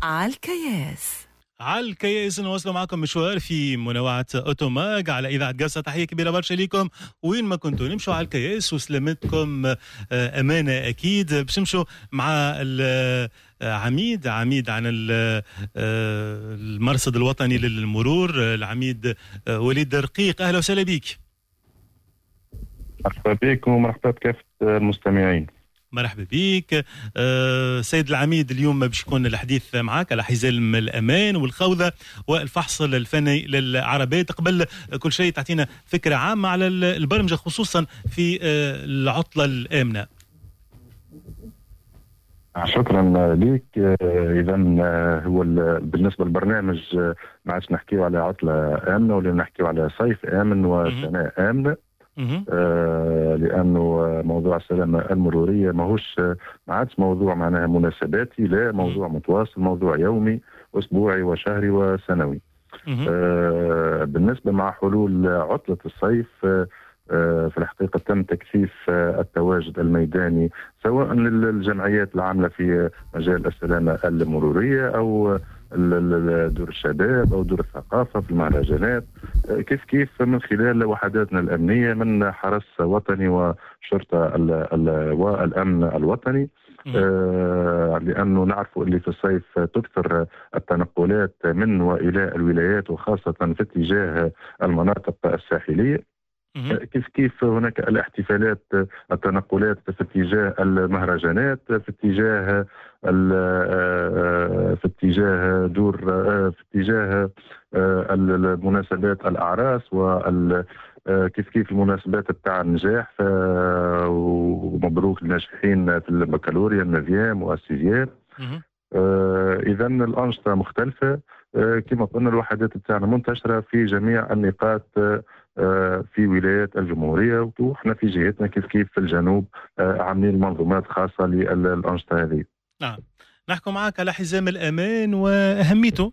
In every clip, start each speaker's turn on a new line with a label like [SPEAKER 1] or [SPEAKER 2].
[SPEAKER 1] عالكياس.
[SPEAKER 2] على الكياس نواصلوا معكم مشوار في منوعة أوتوماج على إذاعة قصة. تحية كبيرة برشا ليكم وين ما كنتوا. نمشوا على الكياس وسلامتكم أمانة أكيد. باش نمشوا مع عميد عن المرصد الوطني للمرور، العميد وليد رقيق. أهلا وسهلا بك.
[SPEAKER 3] مرحبا بكم ومرحبا بكافة المستمعين.
[SPEAKER 2] مرحبا بك سيد العميد. اليوم باش يكون الحديث معك على حزام الأمان والخوذة والفحص الفني للعربات. قبل كل شيء تعطينا فكرة عامة على البرمجة خصوصا في العطلة الآمنة.
[SPEAKER 3] شكرا لك. إذا هو بالنسبة للبرنامج ما عادش نحكيو على عطلة آمنة ولا نحكيو على صيف آمن وسنة آمنة. لأنه موضوع السلامة المرورية ما عادش موضوع معناها مناسباتي، لا موضوع متواصل، موضوع يومي أسبوعي وشهري وسنوي. بالنسبة مع حلول عطلة الصيف في الحقيقة تم تكثيف التواجد الميداني سواء للجمعيات العاملة في مجال السلامة المرورية أو دور الشباب أو دور الثقافة في المهرجانات، كيف من خلال وحداتنا الأمنية من حرس وطني وشرطة والأمن الوطني. لأنه نعرف اللي في الصيف تكثر التنقلات من وإلى الولايات وخاصة في اتجاه المناطق الساحلية. كيف هناك الاحتفالات، التنقلات في اتجاه المهرجانات، في اتجاه المناسبات الأعراس كيف المناسبات بتاع النجاح. ومبروك للناجحين في البكالوريا النظام والسيزيام. إذا الأنشطة مختلفة كما قلنا. الوحدات بتاعنا منتشرة في جميع النقاط في ولايات الجمهورية، وإحنا في جهتنا كيف في الجنوب عاملين منظومات خاصة للأنشطة هذه.
[SPEAKER 2] نعم، نحكي معك على حزام الأمان وأهميته.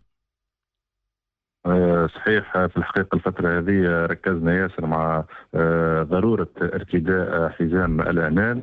[SPEAKER 3] صحيح، في الحقيقة الفترة هذه ركزنا ياسر مع ضرورة ارتداء حزام الأمان.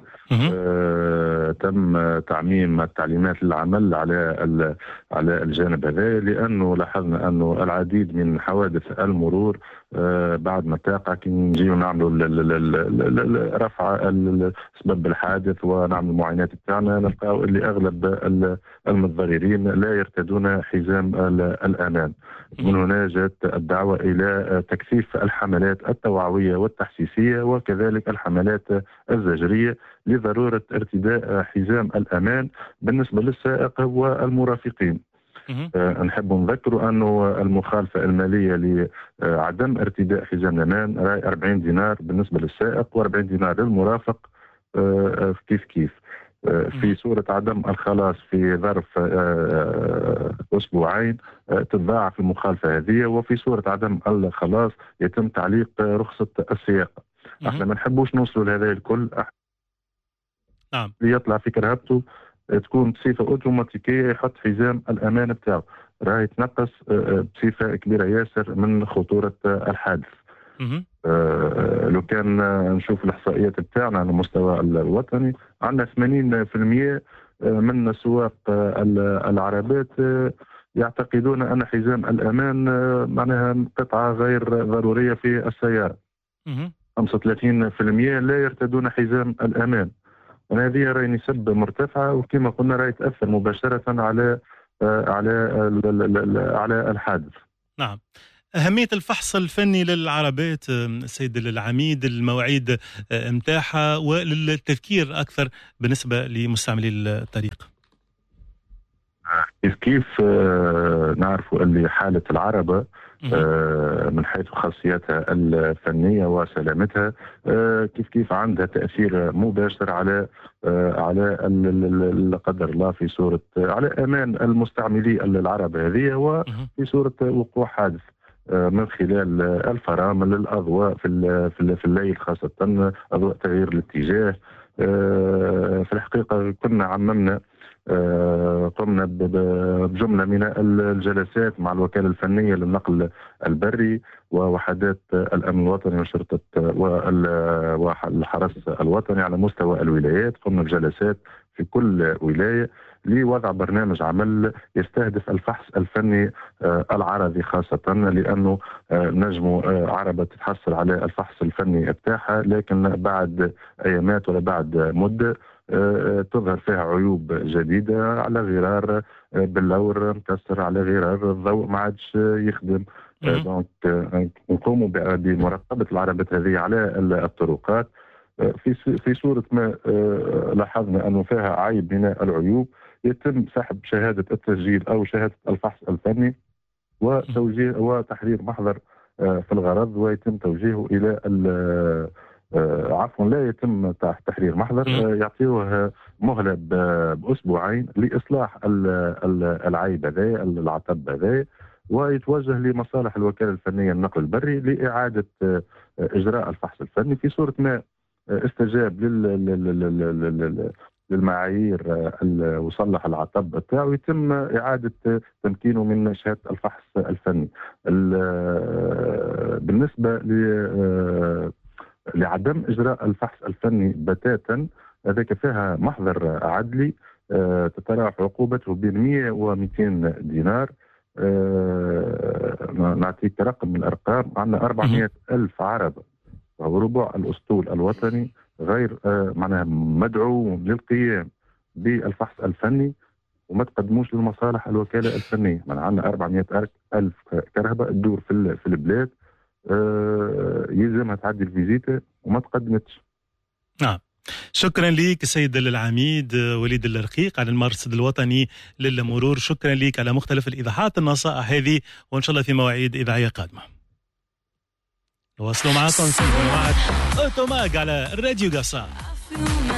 [SPEAKER 3] تم تعميم التعليمات للعمل على الجانب هذا، لأنه لاحظنا أنه العديد من حوادث المرور بعد ما تقع كي نجيو نعملوا رفع سبب الحادث ونعمل المعاينات بتاعنا نلقاو اللي أغلب المتضررين لا يرتدون حزام الأمان. من هنا جاءت الدعوة إلى تكثيف الحملات التوعوية والتحسيسية وكذلك الحملات الزجرية لضرورة ارتداء حزام الأمان بالنسبة للسائق والمرافقين. نحب نذكر أنه المخالفة المالية لعدم ارتداء حزام الأمان 40 دينار بالنسبة للسائق و40 دينار للمرافق. كيف في صورة عدم الخلاص في ظرف أسبوعين تتضاعف المخالفة هذه، وفي صورة عدم الخلاص يتم تعليق رخصة السياقة. احنا ما نحبوش نوصلوا لهذا الكل.
[SPEAKER 2] نعم،
[SPEAKER 3] ليطلع في كرهبته تكون بصفة أوتوماتيكية يحط حزام الأمان بتاعه، راهي تنقص بصفة كبيرة ياسر من خطورة الحادث. لو كان نشوف الإحصائيات بتاعنا على المستوى الوطني، عندنا 80% من سواق العربات يعتقدون أن حزام الأمان معناها قطعة غير ضرورية في السيارة. 35% لا يرتدون حزام الأمان. هذه راهي نسبة مرتفعة، وكما قلنا راهي تأثر مباشرة على الحادث.
[SPEAKER 2] نعم. أهمية الفحص الفني للعربات السيد العميد، المواعيد متاحة وللتذكير أكثر بالنسبة لمستعملي الطريق.
[SPEAKER 3] كيف نعرف اللي حالة العربة من حيث خاصيتها الفنية وسلامتها كيف عندها تأثير مباشر على لا قدر الله في صورة على أمان المستعملي العربة هذه، وفي صورة وقوع حادث من خلال الفرامل، الأضواء في الليل خاصة، أضواء تغيير الاتجاه. في الحقيقة كنا عممنا قمنا بجملة من الجلسات مع الوكالة الفنية للنقل البري ووحدات الأمن الوطني وشرطة والحرس الوطني على مستوى الولايات. قمنا بجلسات في كل ولاية لوضع برنامج عمل يستهدف الفحص الفني العربي خاصة، لأنه نجم عربة تتحصل على الفحص الفني بتاعها، لكن بعد أيامات ولا بعد مدة تظهر فيها عيوب جديدة، على غرار باللور مكسر، على غرار الضوء ما عادش يخدم. دونك نقوم بمراقبة العربات هذه على الطرقات. في صورة ما لاحظنا أنه فيها عيب من العيوب، يتم سحب شهادة التسجيل أو شهادة الفحص الفني وتوجيه وتحرير محضر في الغرض، ويتم توجيهه إلى عفوا لا يتم تحرير محضر، يعطيوه مهلة بأسبوعين لإصلاح العيب هذا العطب هذا، ويتوجه لمصالح الوكالة الفنية النقل البري لإعادة إجراء الفحص الفني. في صورة ما استجاب للمعايير وصلح العطب بتاعه، يتم إعادة تمكينه من شهادة الفحص الفني. بالنسبة لعدم إجراء الفحص الفني بتاتا، هذاك فيها محضر عدلي تتراوح عقوبته بين 100 و200 دينار. نعطيك رقم من الأرقام، عندنا 400 ألف عرب وهو ربع الأسطول الوطني غير معناها مدعوون للقيام بالفحص الفني وما تقدموش للمصالح الوكالة الفنية. عندنا 400 ألف كرهبة تدور في البلاد، يلزمها تعدي الفيزيتا وما تقدمتش.
[SPEAKER 2] نعم، شكرا لك سيد العميد وليد الرقيق على المرصد الوطني للمرور. شكرا لك على مختلف الإيضاحات النصائح هذه، وإن شاء الله في مواعيد إذاعية قادمة. نواصلوا معكم، نسمعوا معك أوتوماج على الراديو قصار.